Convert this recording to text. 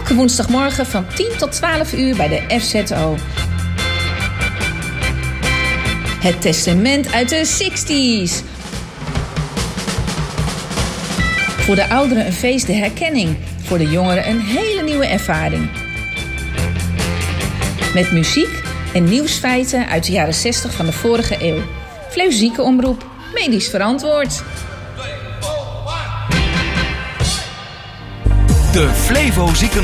Elke woensdagmorgen van 10 tot 12 uur bij de FZO. Het testament uit de 60s. Voor de ouderen een feest der herkenning. Voor de jongeren een hele nieuwe ervaring. Met muziek en nieuwsfeiten uit de jaren 60 van de vorige eeuw. Flevo Ziekenomroep, medisch verantwoord. De Flevo Ziekenomroep.